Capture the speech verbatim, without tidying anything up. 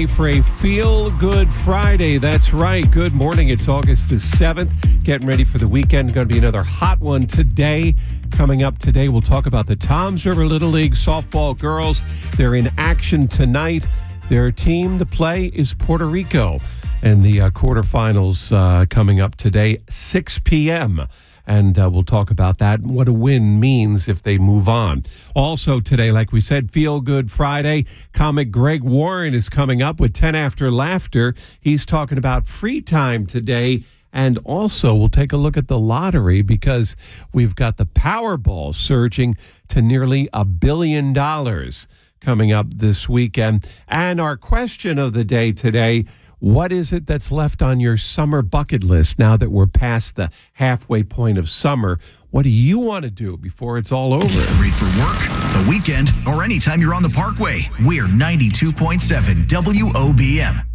ready for a feel-good Friday. That's right. Good morning. It's August the seventh. Getting ready for the weekend. Going to be another hot one today. Coming up today, we'll talk about the Toms River Little League softball girls. They're in action tonight. Their team to play is Puerto Rico. And the uh, quarterfinals uh, coming up today, six p.m., and uh, we'll talk about that and what a win means if they move on. Also today, like we said, Feel Good Friday. Comic Greg Warren is coming up with ten After Laughter. He's talking about free time today. And also, we'll take a look at the lottery because we've got the Powerball surging to nearly a billion dollars coming up this weekend. And our question of the day today, what is it that's left on your summer bucket list now that we're past the halfway point of summer? What do you want to do before it's all over? Read for work, the weekend, or anytime you're on the Parkway. We're ninety-two point seven W O B M.